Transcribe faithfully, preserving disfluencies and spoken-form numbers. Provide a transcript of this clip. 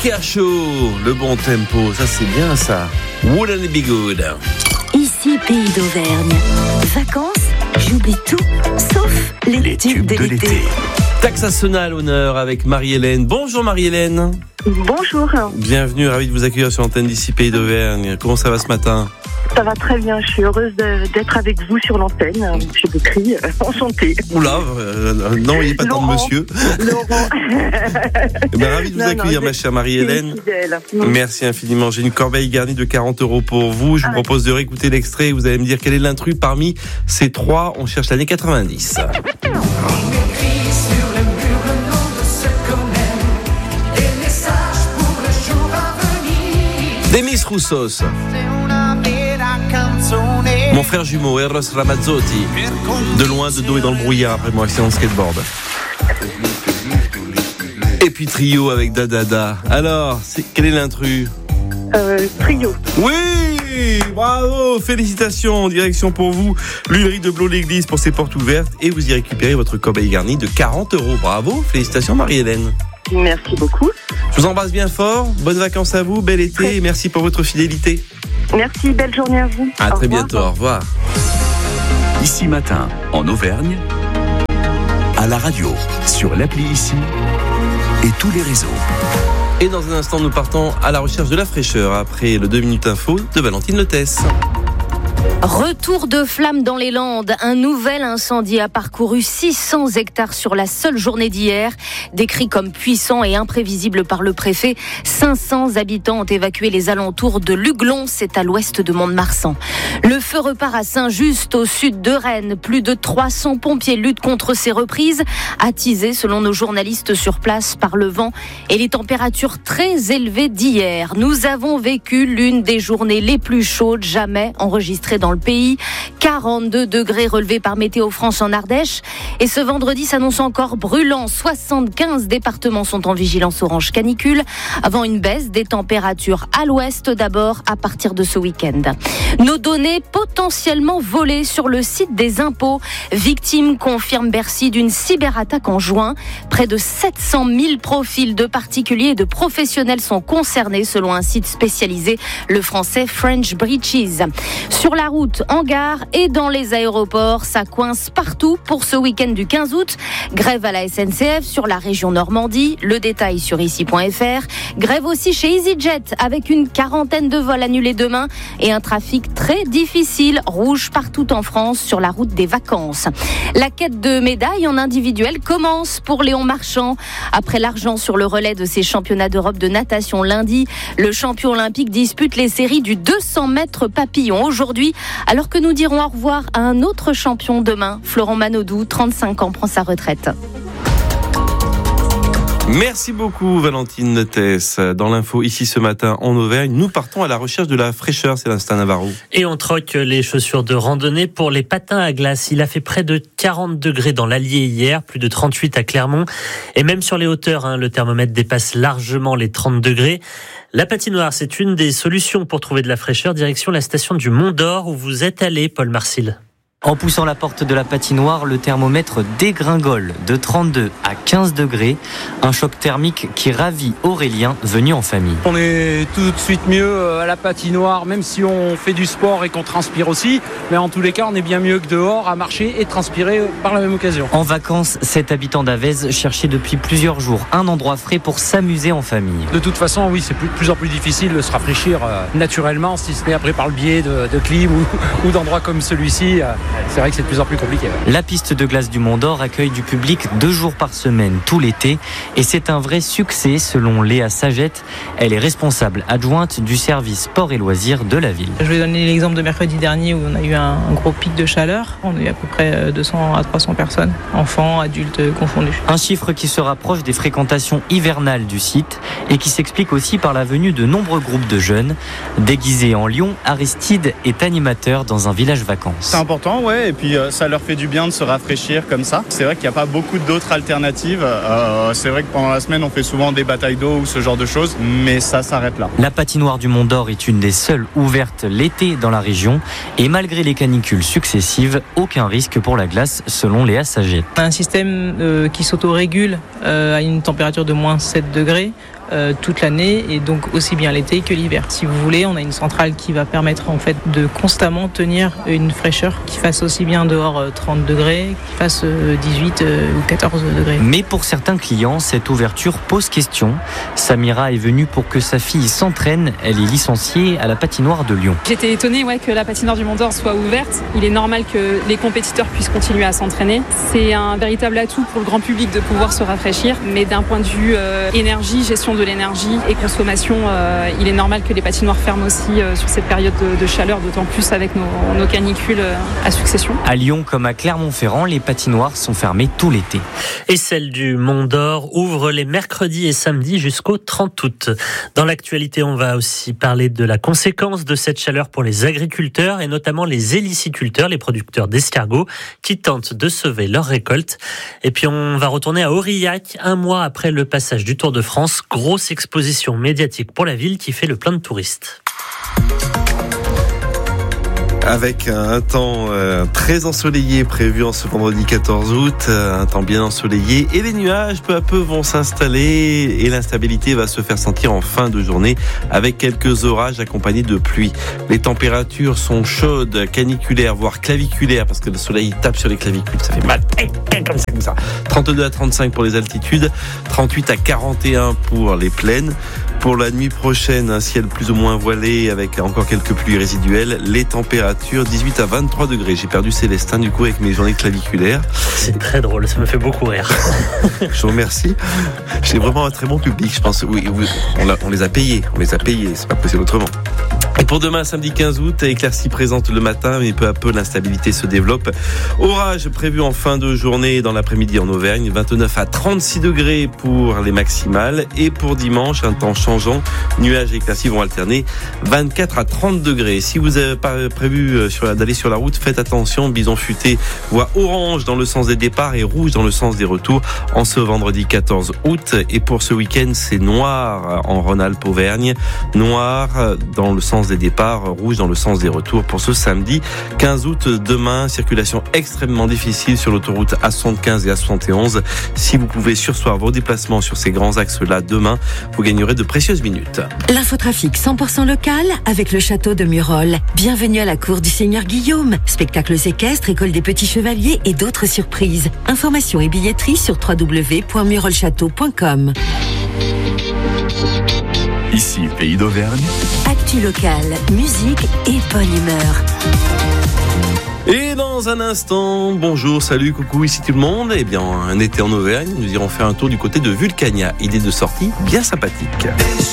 Ikea Show, le bon tempo, ça c'est bien ça. Wouldn't it be good? Ici, Pays d'Auvergne. Vacances, j'oublie tout, sauf les, les tubes de, de l'été. l'été. Taxa sonne à l'honneur avec Marie-Hélène. Bonjour Marie-Hélène. Bonjour. Bienvenue, ravi de vous accueillir sur l'antenne d'ici Pays d'Auvergne. Comment ça va ce matin? Ça va très bien, je suis heureuse de, d'être avec vous sur l'antenne. Je vous crie, euh, enchantée. Oula, euh, non, il n'est pas temps de monsieur. Laurent. Eh bien, ravi de vous non, accueillir, non, ma chère Marie-Hélène. Mmh. Merci infiniment. J'ai une corbeille garnie de quarante euros pour vous. Je vous ah, propose de réécouter l'extrait. Vous allez me dire quel est l'intrus parmi ces trois. On cherche l'année quatre-vingt-dix. Demis Roussos. Mon frère jumeau, Eros Ramazzotti. De loin, de dos et dans le brouillard après mon accident de skateboard. Et puis trio avec Dadada. Alors, c'est, quel est l'intrus? euh, Trio. Oui, bravo, félicitations. Direction pour vous, l'huilerie de Blot-l'Église pour ses portes ouvertes. Et vous y récupérez votre corbeille garnie de quarante euros. Bravo, félicitations Marie-Hélène. Merci beaucoup. Je vous embrasse bien fort. Bonnes vacances à vous, bel été et merci pour votre fidélité. Merci, belle journée à vous. À au très revoir. bientôt, au revoir. Ici Matin, en Auvergne, à la radio, sur l'appli Ici et tous les réseaux. Et dans un instant, nous partons à la recherche de la fraîcheur après le deux minutes info de Valentine Letès. Retour de flammes dans les Landes. Un nouvel incendie a parcouru six cents hectares sur la seule journée d'hier. Décrit comme puissant et imprévisible par le préfet, cinq cents habitants ont évacué les alentours de Luglon, c'est à l'ouest de Mont-de-Marsan. Le feu repart à Saint-Just, au sud de Rennes. Plus de trois cents pompiers luttent contre ces reprises, attisées selon nos journalistes sur place par le vent et les températures très élevées d'hier. Nous avons vécu l'une des journées les plus chaudes jamais enregistrées dans le pays. quarante-deux degrés relevés par Météo France en Ardèche. Et ce vendredi s'annonce encore brûlant. soixante-quinze départements sont en vigilance orange canicule, avant une baisse des températures à l'ouest d'abord à partir de ce week-end. Nos données potentiellement volées sur le site des impôts. Victime, confirme Bercy, d'une cyberattaque en juin. Près de sept cent mille profils de particuliers et de professionnels sont concernés selon un site spécialisé, le français French Breaches. Sur la route, en gare et dans les aéroports, ça coince partout pour ce week-end du quinze août. Grève à la S N C F sur la région Normandie. Le détail sur ici point f r. Grève aussi chez EasyJet avec une quarantaine de vols annulés demain et un trafic très difficile, rouge partout en France sur la route des vacances. La quête de médailles en individuel commence pour Léon Marchand. Après l'argent sur le relais de ses championnats d'Europe de natation lundi, le champion olympique dispute les séries du deux cents mètres papillon aujourd'hui, alors que nous dirons au revoir à un autre champion demain. Florent Manodou, trente-cinq ans, prend sa retraite. Merci beaucoup Valentine Letès. Dans l'info ici ce matin en Auvergne, nous partons à la recherche de la fraîcheur, Célestin Navarro. Et on troque les chaussures de randonnée pour les patins à glace. Il a fait près de quarante degrés dans l'Allier hier, plus de trente-huit à Clermont. Et même sur les hauteurs, hein, le thermomètre dépasse largement les trente degrés. La patinoire, c'est une des solutions pour trouver de la fraîcheur. Direction la station du Mont d'Or où vous êtes allé, Paul Marcil. En poussant la porte de la patinoire, le thermomètre dégringole de trente-deux à quinze degrés. Un choc thermique qui ravit Aurélien, venu en famille. On est tout de suite mieux à la patinoire, même si on fait du sport et qu'on transpire aussi. Mais en tous les cas, on est bien mieux que dehors à marcher et transpirer par la même occasion. En vacances, cet habitant d'Avez cherchait depuis plusieurs jours un endroit frais pour s'amuser en famille. De toute façon, oui, c'est de plus en plus difficile de se rafraîchir naturellement, si ce n'est après par le biais de, de clim ou, ou d'endroits comme celui-ci. C'est vrai que c'est de plus en plus compliqué. La piste de glace du Mont d'Or accueille du public deux jours par semaine, tout l'été. Et c'est un vrai succès selon Léa Sagette. Elle est responsable adjointe du service sport et loisirs de la ville. Je vais donner l'exemple de mercredi dernier où on a eu un gros pic de chaleur. On est à peu près deux cents à trois cents personnes, enfants, adultes confondus. Un chiffre qui se rapproche des fréquentations hivernales du site et qui s'explique aussi par la venue de nombreux groupes de jeunes. Déguisés en lion, Aristide est animateur dans un village vacances. C'est important, ouais, et puis euh, ça leur fait du bien de se rafraîchir comme ça. C'est vrai qu'il n'y a pas beaucoup d'autres alternatives. Euh, c'est vrai que pendant la semaine, on fait souvent des batailles d'eau ou ce genre de choses, mais ça s'arrête là. La patinoire du Mont d'Or est une des seules ouvertes l'été dans la région et malgré les canicules successives, aucun risque pour la glace selon Léa Sagette. Un système euh, qui s'autorégule euh, à une température de moins sept degrés. euh, toute l'année et donc aussi bien l'été que l'hiver. Si vous voulez, on a une centrale qui va permettre en fait de constamment tenir une fraîcheur qui fasse aussi bien dehors euh, trente degrés, qui fasse euh, dix-huit euh, ou quatorze degrés. Mais pour certains clients, cette ouverture pose question. Samira est venue pour que sa fille s'entraîne. Elle est licenciée à la patinoire de Lyon. J'étais étonnée ouais, que la patinoire du Mont d'Or soit ouverte. Il est normal que les compétiteurs puissent continuer à s'entraîner. C'est un véritable atout pour le grand public de pouvoir se rafraîchir. Mais d'un point de vue euh, énergie, gestion de l'énergie et consommation, euh, il est normal que les patinoires ferment aussi euh, sur cette période de, de chaleur, d'autant plus avec nos, nos canicules euh, à succession. À Lyon comme à Clermont-Ferrand, les patinoires sont fermées tout l'été. Et celle du Mont d'Or ouvre les mercredis et samedis jusqu'au trente août. Dans l'actualité, on va aussi parler de la conséquence de cette chaleur pour les agriculteurs et notamment les héliciculteurs, les producteurs d'escargots qui tentent de sauver leur récolte. Et puis on va retourner à Aurillac, un mois après le passage du Tour de France. Grosse exposition médiatique pour la ville qui fait le plein de touristes. Avec un temps euh, très ensoleillé prévu en ce vendredi quatorze août, euh, un temps bien ensoleillé et les nuages peu à peu vont s'installer et l'instabilité va se faire sentir en fin de journée avec quelques orages accompagnés de pluie. Les températures sont chaudes, caniculaires, voire claviculaires parce que le soleil tape sur les clavicules, ça fait mal, comme ça, comme ça. trente-deux à trente-cinq pour les altitudes, trente-huit à quarante et un pour les plaines. Pour la nuit prochaine, un ciel plus ou moins voilé avec encore quelques pluies résiduelles. Les températures dix-huit à vingt-trois degrés. J'ai perdu Célestin du coup avec mes journées claviculaires. C'est très drôle, ça me fait beaucoup rire. Je vous remercie. J'ai vraiment un très bon public, je pense. Oui, oui on, on les a payés, on les a payés, c'est pas possible autrement. Et pour demain, samedi quinze août, éclaircies présentes le matin, mais peu à peu l'instabilité se développe. Orage prévu en fin de journée dans l'après-midi en Auvergne, vingt-neuf à trente-six degrés pour les maximales. Et pour dimanche, un temps changeant, nuages et éclaircies vont alterner, vingt-quatre à trente degrés. Si vous avez pas prévu sur, d'aller sur la route, faites attention, bison futé voit orange dans le sens des départs et rouge dans le sens des retours en ce vendredi quatorze août. Et pour ce week-end, c'est noir en Rhône-Alpes-Auvergne, noir dans le sens des départs, rouge dans le sens des retours pour ce samedi quinze août. Demain, circulation extrêmement difficile sur l'autoroute A soixante-quinze et A soixante et onze. Si vous pouvez surseoir vos déplacements sur ces grands axes-là demain, vous gagnerez de précieuses minutes. L'infotrafic cent pour cent local avec le château de Murol. Bienvenue à la cour du Seigneur Guillaume. Spectacles équestres, école des petits chevaliers et d'autres surprises. Informations et billetterie sur w w w point murolchâteau point com. Ici, Pays d'Auvergne. Actu locale, musique et bonne humeur. Et dans un instant, bonjour, salut, coucou, ici tout le monde. Eh bien, un été en Auvergne, nous irons faire un tour du côté de Vulcania. Idée de sortie bien sympathique.